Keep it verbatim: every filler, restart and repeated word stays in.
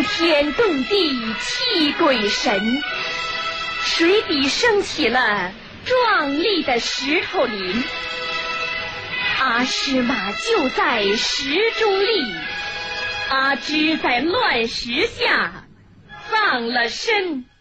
天动地泣鬼神，水底升起了壮丽的石头林。阿诗玛就在石中立，阿芝在乱石下葬了身。